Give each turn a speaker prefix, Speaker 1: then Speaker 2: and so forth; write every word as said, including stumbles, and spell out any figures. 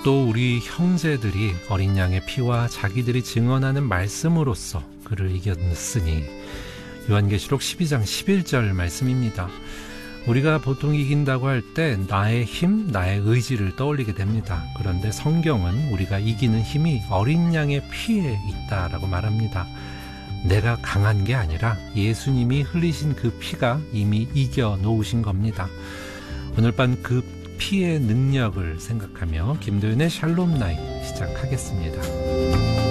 Speaker 1: 또 우리 형제들이 어린 양의 피와 자기들이 증언하는 말씀으로써 그를 이겼으니 요한계시록 십이 장 십일 절 말씀입니다. 우리가 보통 이긴다고 할 때 나의 힘, 나의 의지를 떠올리게 됩니다. 그런데 성경은 우리가 이기는 힘이 어린 양의 피에 있다라고 말합니다. 내가 강한 게 아니라 예수님이 흘리신 그 피가 이미 이겨 놓으신 겁니다. 오늘 밤 그 피의 능력을 생각하며 김도윤의 샬롬 나잇 시작하겠습니다.